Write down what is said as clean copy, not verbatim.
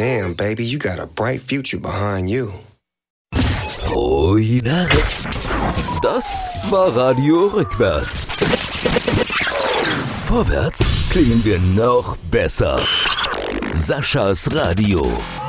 Damn, baby, you got a bright future behind you. Oh yeah. Das war Radio Rückwärts. Vorwärts klingen wir noch besser. Saschas Radio.